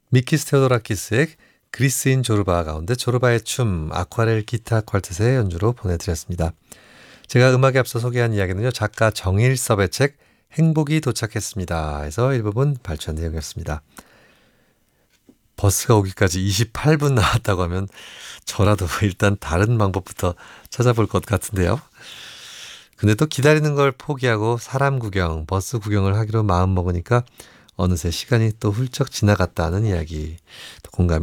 미키스 테오도라키스의 그리스인 조르바 가운데 조르바의 춤, 아쿠아렐 기타 퀄텟의 연주로 보내드렸습니다. 제가 음악에 앞서 소개한 이야기는요. 작가 정일섭의 책 행복이 도착했습니다. 해서 일부분 발췌한 내용이었습니다. 버스가 오기까지 28분 남았다고 하면 저라도 일단 다른 방법부터 찾아볼 것 같은데요. 근데 또 기다리는 걸 포기하고 사람 구경, 버스 구경을 하기로 마음먹으니까 어느새 시간이 또 훌쩍 지나갔다는 이야기 공감이